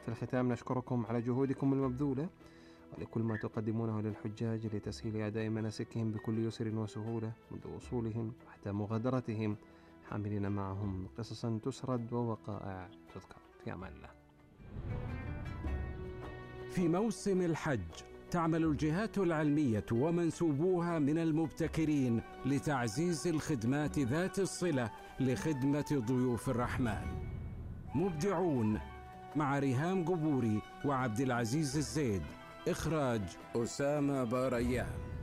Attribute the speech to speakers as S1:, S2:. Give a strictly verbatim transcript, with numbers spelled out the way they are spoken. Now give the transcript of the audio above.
S1: في الختام نشكركم على جهودكم المبذولة ولكل ما تقدمونه للحجاج لتسهيل أداء مناسكهم بكل يسر وسهولة منذ وصولهم حتى مغادرتهم، حاملين معهم قصصا تسرد ووقائع تذكر. في أمان الله.
S2: في موسم الحج تعمل الجهات العلمية ومنسوبوها من المبتكرين لتعزيز الخدمات ذات الصلة لخدمة ضيوف الرحمن. مبدعون مع ريهام قبوري وعبد العزيز الزيد. إخراج أسامة باريان.